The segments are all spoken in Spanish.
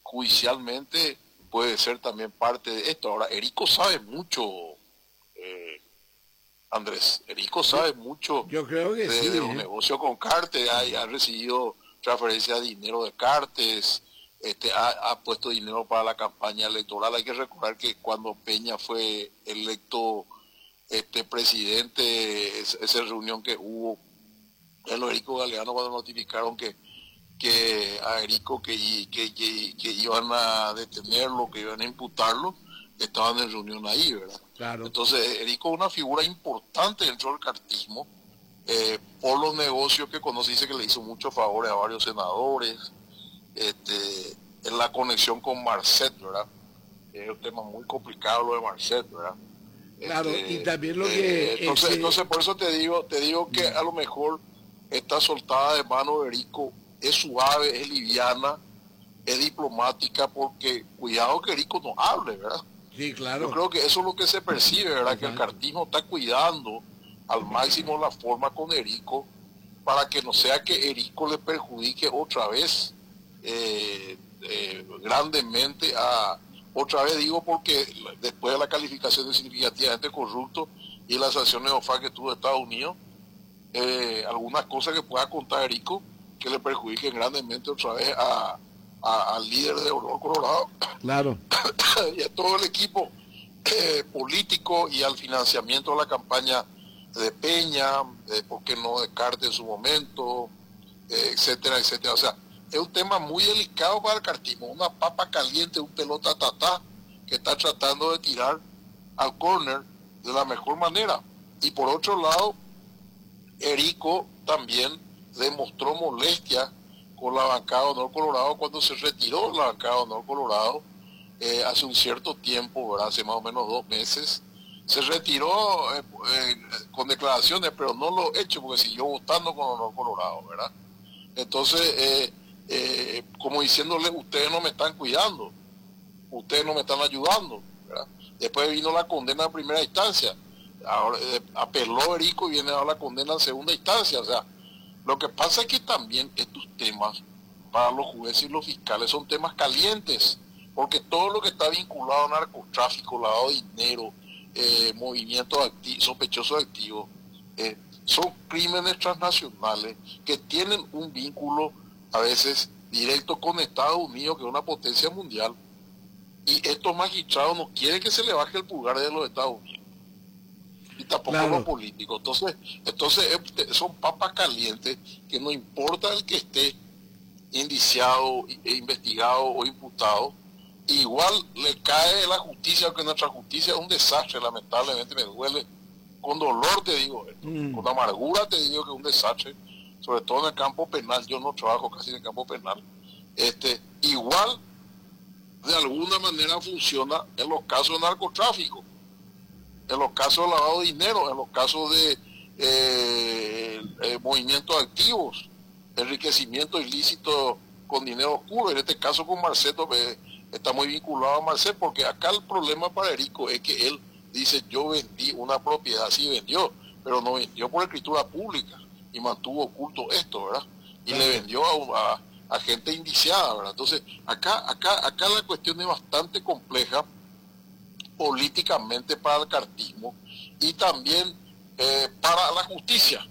judicialmente puede ser también parte de esto. Ahora, Erico sabe mucho, Andrés. Erico sabe mucho Yo creo que sí, de los negocios con Cartes, ha recibido transferencias de dinero de Cartes, ha puesto dinero para la campaña electoral. Hay que recordar que cuando Peña fue electo presidente, esa reunión que hubo en los Erico Galeano, cuando notificaron que a Erico que iban a detenerlo, que iban a imputarlo, estaban en reunión ahí, ¿verdad? claro. Entonces, Erico es una figura importante dentro del cartismo, por los negocios que conoce. Dice que le hizo muchos favores a varios senadores, en la conexión con Marcet, ¿verdad? Es un tema muy complicado lo de Marcet, ¿verdad? Claro, y también lo que... Entonces por eso te digo que a lo mejor esta soltada de mano de Erico es suave, es liviana, es diplomática, porque cuidado que Erico no hable, ¿verdad? Sí, claro. Yo creo que eso es lo que se percibe, ¿verdad? Que el cartismo está cuidando al máximo la forma con Erico, para que no sea que Erico le perjudique otra vez grandemente otra vez digo, porque después de la calificación de significativamente corrupto y las sanciones de OFAC que tuvo Estados Unidos, algunas cosas que pueda contar Erico que le perjudiquen grandemente otra vez al líder de Honor Colorado, claro, y a todo el equipo político, y al financiamiento de la campaña de Peña, ¿por qué no de Cartes en su momento, etcétera, etcétera? O sea, es un tema muy delicado para el cartismo, una papa caliente, un pelota tatá que está tratando de tirar al córner de la mejor manera. Y por otro lado, Erico también demostró molestia con la bancada de Honor Colorado cuando se retiró de la bancada de Honor Colorado hace un cierto tiempo, ¿verdad? Hace más o menos 2 meses. Se retiró con declaraciones, pero no lo hecho porque siguió votando con Honor Colorado, ¿verdad? Entonces, como diciéndole, ustedes no me están cuidando, ustedes no me están ayudando, ¿verdad? Después vino la condena en primera instancia, ahora apeló Erico y viene ahora la condena en segunda instancia. O sea, lo que pasa es que también estos temas para los jueces y los fiscales son temas calientes, porque todo lo que está vinculado a narcotráfico, lavado de dinero, movimientos sospechosos de activos, son crímenes transnacionales que tienen un vínculo a veces directo con Estados Unidos, que es una potencia mundial, y estos magistrados no quieren que se le baje el pulgar de los Estados Unidos, y tampoco claro, los políticos. Entonces son papas calientes que no importa el que esté indiciado, investigado o imputado, igual le cae la justicia, aunque nuestra justicia es un desastre, lamentablemente. Me duele, con dolor te digo esto, con amargura te digo que es un desastre, sobre todo en el campo penal. Yo no trabajo casi en el campo penal. Igual de alguna manera funciona en los casos de narcotráfico, en los casos de lavado de dinero, en los casos de movimientos activos, enriquecimiento ilícito con dinero oscuro. En este caso con Marceto, está muy vinculado a Marcet, porque acá el problema para Erico es que él dice: yo vendí una propiedad. Sí vendió, pero no vendió por escritura pública y mantuvo oculto esto, ¿verdad? Y le vendió a gente indiciada, ¿verdad? Entonces acá la cuestión es bastante compleja políticamente para el cartismo, y también para la justicia,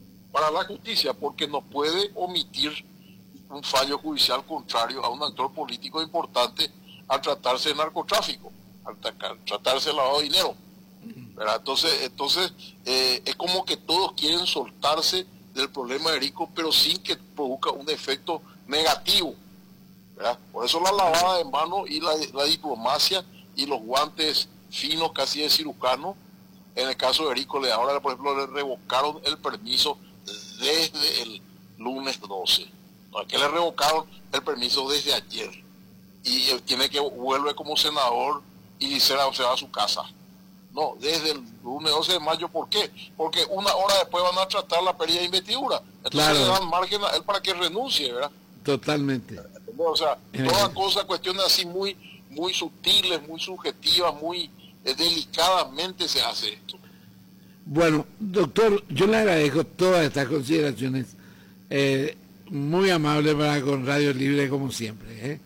porque no puede omitir un fallo judicial contrario a un actor político importante al tratarse de narcotráfico, al tratarse de lavado de dinero, ¿verdad? Entonces es como que todos quieren soltarse del problema de Erico, pero sin que produzca un efecto negativo, ¿verdad? Por eso la lavada de manos y la diplomacia y los guantes finos casi de cirujano. En el caso de Erico, ahora por ejemplo le revocaron el permiso desde el lunes 12. ¿A qué le revocaron el permiso desde ayer? Y él tiene que vuelve como senador y se va a su casa. No, desde el lunes 12 de mayo. ¿Por qué? Porque una hora después van a tratar la pérdida de investidura. Entonces claro, le dan margen a él para que renuncie, ¿verdad? Totalmente. O sea, todas cosas, cuestiones así muy sutiles, muy subjetivas, muy delicadamente se hace esto. Bueno, doctor, yo le agradezco todas estas consideraciones, muy amable para con Radio Libre como siempre.